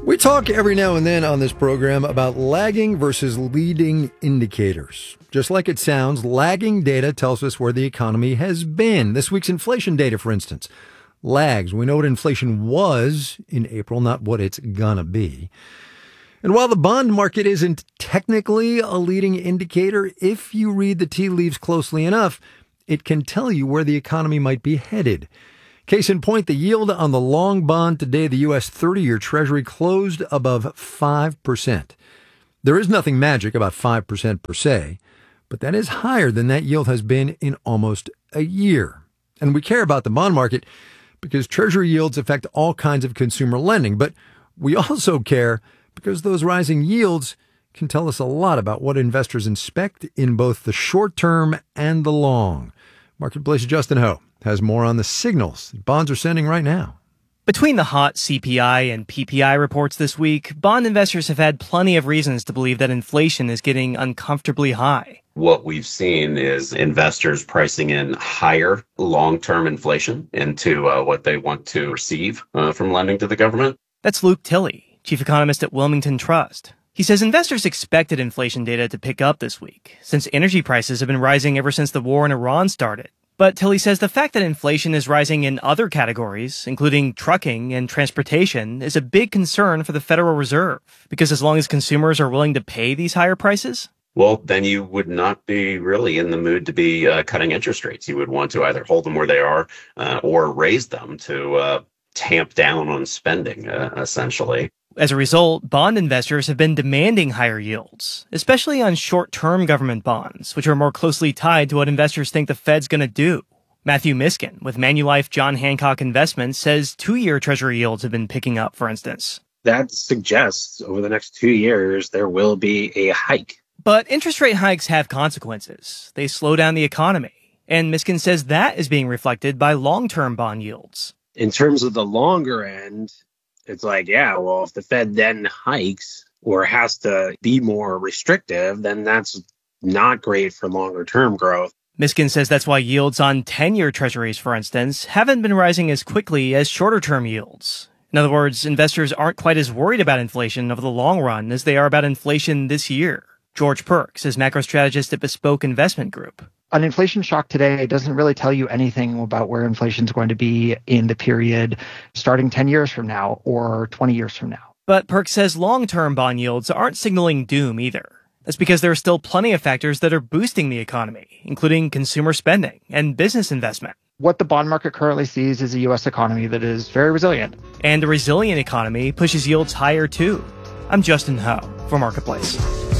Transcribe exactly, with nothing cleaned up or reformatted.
We talk every now and then on this program about lagging versus leading indicators. Just like it sounds, lagging data tells us where the economy has been. This week's inflation data, for instance, lags. We know what inflation was in April, not what it's gonna be. And while the bond market isn't technically a leading indicator, if you read the tea leaves closely enough, it can tell you where the economy might be headed. Case in point, the yield on the long bond today, the U S thirty-year Treasury, closed above five percent. There is nothing magic about five percent per se, but that is higher than that yield has been in almost a year. And we care about the bond market because Treasury yields affect all kinds of consumer lending, but we also care because those rising yields can tell us a lot about what investors inspect in both the short term and the long. Marketplace's Justin Ho has more on the signals bonds are sending right now. Between the hot C P I and P P I reports this week, bond investors have had plenty of reasons to believe that inflation is getting uncomfortably high. What we've seen is investors pricing in higher long-term inflation into uh, what they want to receive uh, from lending to the government. That's Luke Tilley, chief economist at Wilmington Trust. He says investors expected inflation data to pick up this week, since energy prices have been rising ever since the war in Iran started. But Tilley says the fact that inflation is rising in other categories, including trucking and transportation, is a big concern for the Federal Reserve, because as long as consumers are willing to pay these higher prices, well, then you would not be really in the mood to be uh, cutting interest rates. You would want to either hold them where they are uh, or raise them to uh, tamp down on spending, uh, essentially. As a result, bond investors have been demanding higher yields, especially on short-term government bonds, which are more closely tied to what investors think the Fed's going to do. Matthew Miskin with Manulife John Hancock Investments says two-year Treasury yields have been picking up, for instance. That suggests over the next two years there will be a hike. But interest rate hikes have consequences. They slow down the economy. And Miskin says that is being reflected by long-term bond yields. In terms of the longer end, it's like, yeah, well, if the Fed then hikes or has to be more restrictive, then that's not great for longer term growth. Miskin says that's why yields on ten-year treasuries, for instance, haven't been rising as quickly as shorter term yields. In other words, investors aren't quite as worried about inflation over the long run as they are about inflation this year. George Perks is macro strategist at Bespoke Investment Group. An inflation shock today doesn't really tell you anything about where inflation is going to be in the period starting ten years from now or twenty years from now. But Perks says long-term bond yields aren't signaling doom either. That's because there are still plenty of factors that are boosting the economy, including consumer spending and business investment. What the bond market currently sees is a U S economy that is very resilient. And a resilient economy pushes yields higher too. I'm Justin Ho for Marketplace.